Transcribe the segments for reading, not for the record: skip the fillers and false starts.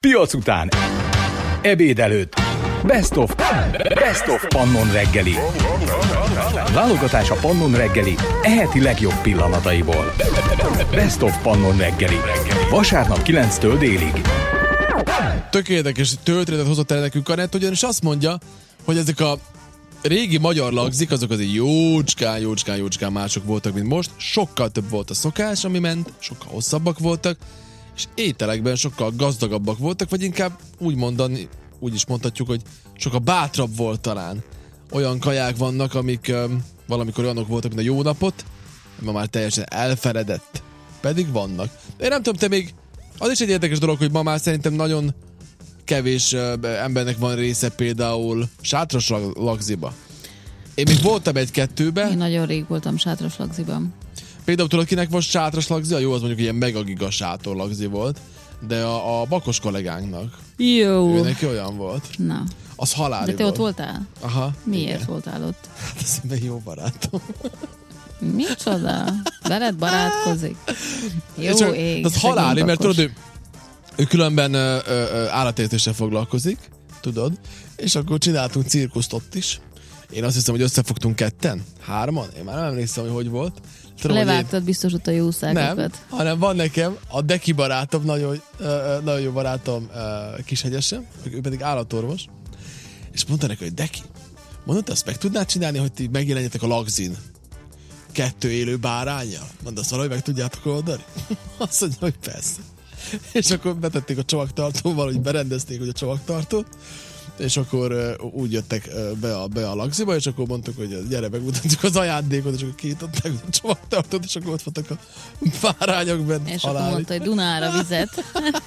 Piac után. Ebéd előtt. Best of Pannon reggeli. Válogatás a Pannon reggeli eheti legjobb pillanataiból. Best of Pannon reggeli. Vasárnap 9-től délig. Tök érdekes történetet hozott el nekünk Anett, ugyanis azt mondja, hogy ezek a régi magyar lagzik, azok azért jócskán mások voltak, mint most. Sokkal több volt a szokás, ami ment, sokkal hosszabbak voltak, és ételekben sokkal gazdagabbak voltak, vagy inkább úgy is mondhatjuk, hogy sokkal bátrabb volt talán. Olyan kaják vannak, amik valamikor olyanok voltak, mint a jó napot, ma már teljesen elfeledett. Pedig vannak. De én nem tudom, te még az is egy érdekes dolog, hogy ma már szerintem nagyon kevés embernek van része például sátras lagziba. Én még voltam egy-kettőbe. Én nagyon rég voltam sátras lagziban. Például tudod, kinek volt sátras lagzia? Jó, az mondjuk ilyen megagiga sátor lagzi volt, de a Bakos kollégánknak. Jó. Ő neki olyan volt. Na. Az haláli. De te ott voltál? Aha. Miért igen. voltál ott? Hát ez egy jó barátom. Micsoda? Veled barátkozik? Jó csak, ég. Az haláli, mert tudod, ő különben állatértéssel foglalkozik, tudod, és akkor csináltunk cirkuszt ott is. Én azt hiszem, hogy összefogtunk ketten, 3-an, én már nem emlékszem, hogy volt. Tudom, levágtad biztos ott a jószágokat. Nem, hanem van nekem a Deki barátom, nagyon jó barátom Kishegyesen, ő pedig állatorvos, és mondta neki, hogy Deki, mondod, azt meg tudnád csinálni, hogy ti megjelenjetek a lagzin 2 élő báránnyal? Mondd, azt valahogy meg tudjátok oldani? Azt mondja, hogy persze. És akkor betették a csomagtartóval, hogy berendezték hogy a csomagtartót, és akkor úgy jöttek be a lagziba, és akkor mondtuk, hogy gyere, megmutatjuk az ajándékot, és akkor kinyitották a csomagtartót, és akkor ott voltak a bárányok benne. És akkor mondta, hogy Dunára vizet.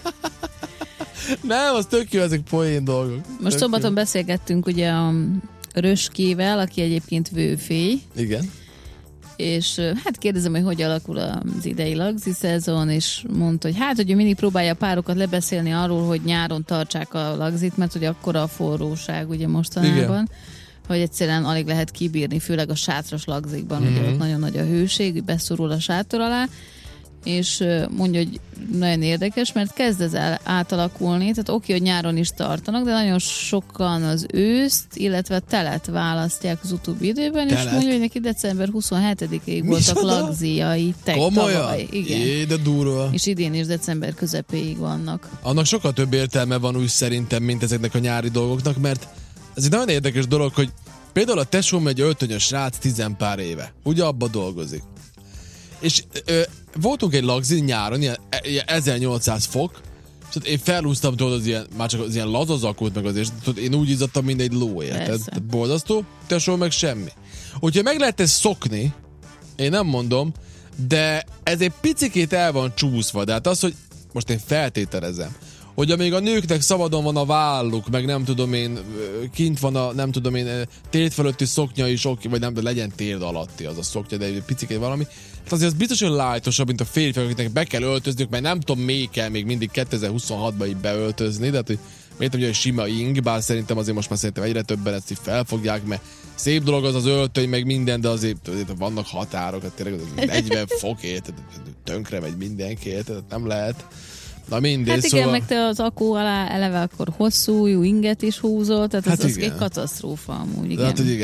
Nem, az tök jó, ezek poén dolgok. Most szombaton beszélgettünk ugye a Röskével, aki egyébként vőfély. Igen. És hát kérdezem, hogy alakul az idei lagzi szezon, és mondta, hogy hát, hogy ő mindig próbálja a párokat lebeszélni arról, hogy nyáron tartsák a lagzit, mert hogy akkora a forróság ugye mostanában, igen, hogy egyszerűen alig lehet kibírni, főleg a sátras lagzikban, ugye ott nagyon nagy a hőség, beszorul a sátor alá, és mondja, hogy nagyon érdekes, mert kezd ez átalakulni, tehát oké, hogy nyáron is tartanak, de nagyon sokan az őszt, illetve a telet választják az utóbbi időben, és mondja, hogy neki december 27-ig voltak lagziai tavaly. Igen. Jé, de durva. És idén is december közepéig vannak. Annak sokkal több értelme van úgy szerintem, mint ezeknek a nyári dolgoknak, mert ez egy nagyon érdekes dolog, hogy például a tesóm egy öltönyös srác 10 pár éve, ugye abba dolgozik. És voltunk egy lagzin nyáron, ilyen 1800 fok, és én felhúztam tudod már csak az ilyen lazazakót, meg azért, tudod, én úgy izzadtam, mint egy ló, érted? Borzasztó, tesó meg semmi. Úgyhogy meg lehet ezt szokni, én nem mondom, de ez egy picikét el van csúszva, de hát az, hogy most én feltételezem, hogy amíg a nőknek szabadon van a válluk, meg nem tudom én, kint van a, nem tudom én, térd fölötti szoknya is oké, vagy nem, de legyen térd alatti az a szoknya, de egy picikét valami. Hát azért az biztos, hogy lájtosabb, mint a férfiak, akiknek be kell öltözniük, mert nem tudom, még kell még mindig 2026-ban így beöltözni, de hát, hogy miért nem, hogy sima ing, bár szerintem azért most már szerintem egyre többen ezt így felfogják, mert szép dolog az öltöny, meg minden, de azért vannak határok, hát tényleg 40 fokért, tönkre megy mindenki, tehát nem lehet. Na mindegy, hát igen, szóval... meg te az akó alá eleve akkor hosszú inget is húzol, tehát hát az egy katasztrófa amúgy, igen. Hát, hogy igen.